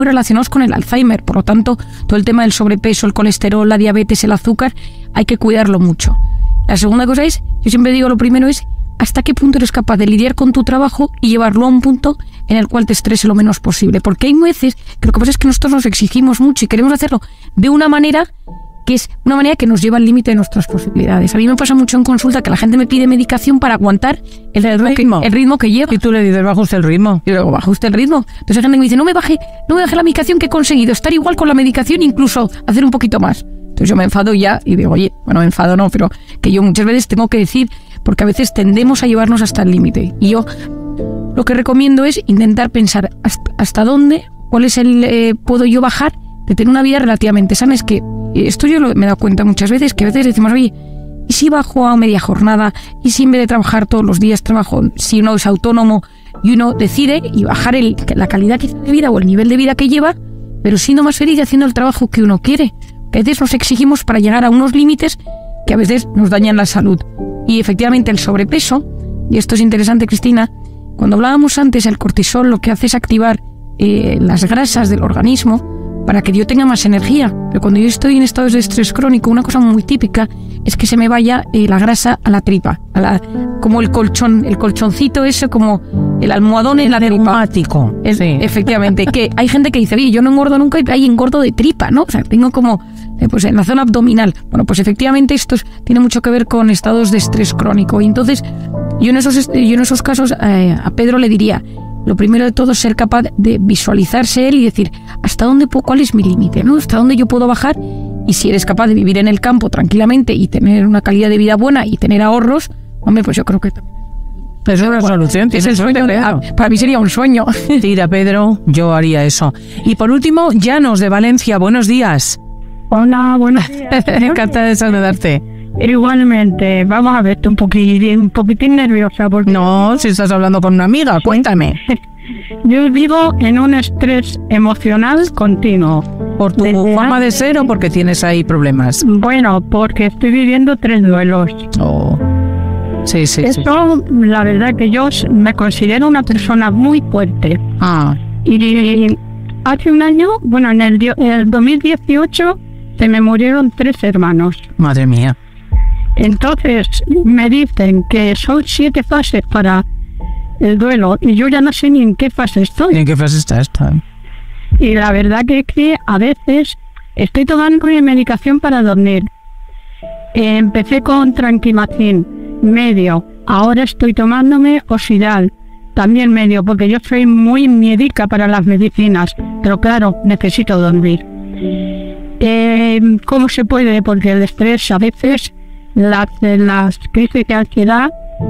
relacionados con el Alzheimer. Por lo tanto, todo el tema del sobrepeso, el colesterol, la diabetes, el azúcar, hay que cuidarlo mucho. La segunda cosa es, yo siempre digo, lo primero es hasta qué punto eres capaz de lidiar con tu trabajo y llevarlo a un punto en el cual te estrese lo menos posible. Porque hay veces que lo que pasa es que nosotros nos exigimos mucho y queremos hacerlo de una manera que es una manera que nos lleva al límite de nuestras posibilidades. A mí me pasa mucho en consulta que la gente me pide medicación para aguantar el ritmo que lleva. Y tú le dices, baja usted el ritmo. Y luego, baja usted el ritmo. Entonces hay gente que me dice, no me baje la medicación que he conseguido, estar igual con la medicación, incluso hacer un poquito más. Entonces yo me enfado ya y digo, oye, bueno, me enfado no, pero que yo muchas veces tengo que decir, porque a veces tendemos a llevarnos hasta el límite. Y yo lo que recomiendo es intentar pensar hasta dónde, cuál es puedo yo bajar de tener una vida relativamente sana. Es que esto yo me he dado cuenta muchas veces, que a veces decimos, oye, ¿y si bajo a media jornada? ¿Y si en vez de trabajar todos los días trabajo? Si uno es autónomo y uno decide y bajar la calidad de vida o el nivel de vida que lleva, pero siendo más feliz y haciendo el trabajo que uno quiere. Que a veces nos exigimos para llegar a unos límites que a veces nos dañan la salud. Y efectivamente el sobrepeso, y esto es interesante, Cristina, cuando hablábamos antes, el cortisol lo que hace es activar las grasas del organismo para que yo tenga más energía. Pero cuando yo estoy en estados de estrés crónico, una cosa muy típica es que se me vaya la grasa a la tripa, como el colchoncito ese, como el almohadón en la tripa. Sí. Efectivamente, que hay gente que dice, oye, yo no engordo nunca y ahí engordo de tripa, ¿no? O sea, tengo como pues en la zona abdominal. Bueno, pues efectivamente esto tiene mucho que ver con estados de estrés crónico. Y entonces yo en esos casos a Pedro le diría, lo primero de todo es ser capaz de visualizarse él y decir, ¿hasta dónde cuál es mi límite, ¿no? ¿Hasta dónde yo puedo bajar? Y si eres capaz de vivir en el campo tranquilamente y tener una calidad de vida buena y tener ahorros, hombre, pues yo creo que también es una solución. Es el sueño. Para mí sería un sueño. Tira, Pedro, yo haría eso. Y por último, Llanos de Valencia, buenos días. Hola, buenos días. Encantada de saludarte. Igualmente, vamos a ver, estoy un poquitín nerviosa. Porque no, si estás hablando con una amiga, cuéntame. Yo vivo en un estrés emocional continuo. ¿Por tu forma de ser o porque tienes ahí problemas? Bueno, porque estoy viviendo 3 duelos. Oh. Sí. Esto, la verdad que yo me considero una persona muy fuerte. Y hace un año, bueno, en el 2018, se me murieron 3 hermanos. Madre mía. Entonces me dicen que son 7 fases para el duelo y yo ya no sé ni en qué fase estoy. ¿En qué fase estás? Y la verdad que es que a veces estoy tomando medicación para dormir. Empecé con Tranquimacin, medio. Ahora estoy tomándome Osidal, también medio, porque yo soy muy miedica para las medicinas. Pero claro, necesito dormir. ¿Cómo se puede? Porque el estrés a veces, las crisis de ansiedad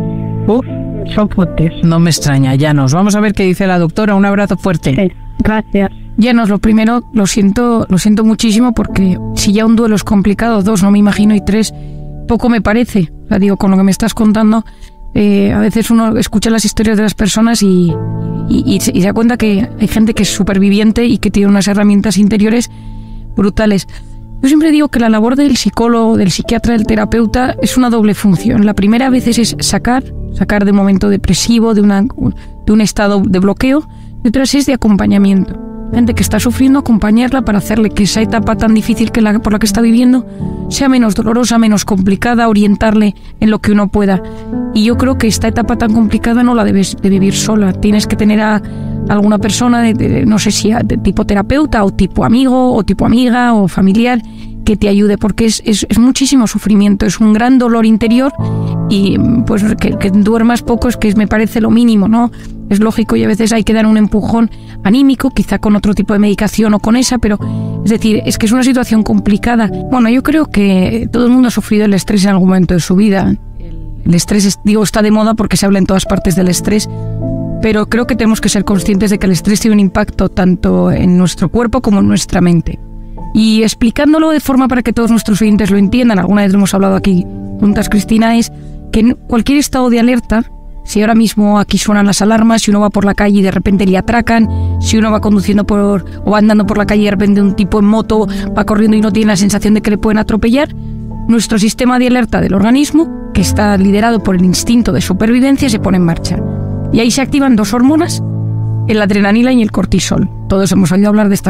son fuertes. No me extraña, Llanos. Vamos a ver qué dice la doctora. Un abrazo fuerte. Sí, gracias. Llanos, lo primero, lo siento muchísimo, porque si ya un duelo es complicado, 2 no me imagino y 3 poco me parece. O sea, digo, con lo que me estás contando, a veces uno escucha las historias de las personas y se da cuenta que hay gente que es superviviente y que tiene unas herramientas interiores brutales. Yo siempre digo que la labor del psicólogo, del psiquiatra, del terapeuta es una doble función. La primera a veces es sacar de un momento depresivo, de un estado de bloqueo, y otras es de acompañamiento. Gente que está sufriendo, acompañarla para hacerle que esa etapa tan difícil por la que está viviendo sea menos dolorosa, menos complicada, orientarle en lo que uno pueda. Y yo creo que esta etapa tan complicada no la debes de vivir sola. Tienes que tener a alguna persona, no sé si de tipo terapeuta o tipo amigo o tipo amiga o familiar, que te ayude, porque es muchísimo sufrimiento, es un gran dolor interior y pues que duermas poco es que me parece lo mínimo, ¿no? Es lógico y a veces hay que dar un empujón anímico, quizá con otro tipo de medicación o con esa, pero es decir, es que es una situación complicada. Bueno, yo creo que todo el mundo ha sufrido el estrés en algún momento de su vida. El estrés, está de moda porque se habla en todas partes del estrés, pero creo que tenemos que ser conscientes de que el estrés tiene un impacto tanto en nuestro cuerpo como en nuestra mente. Y explicándolo de forma para que todos nuestros oyentes lo entiendan, alguna vez lo hemos hablado aquí juntas, Cristina, es que en cualquier estado de alerta, si ahora mismo aquí suenan las alarmas, si uno va por la calle y de repente le atracan, si uno va conduciendo o va andando por la calle y de repente un tipo en moto va corriendo y no tiene la sensación de que le pueden atropellar, nuestro sistema de alerta del organismo, que está liderado por el instinto de supervivencia, se pone en marcha. Y ahí se activan 2 hormonas, la adrenalina y el cortisol. todos hemos oído hablar de esta